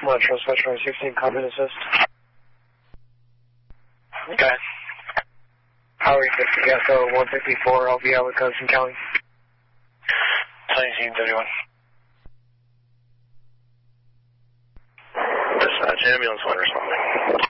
Metro Spectrum 16, copy and assist. Okay. Power 50, Gecko 154, I'll be out with Hudson County. 1931. Dispatch, ambulance 1 responding.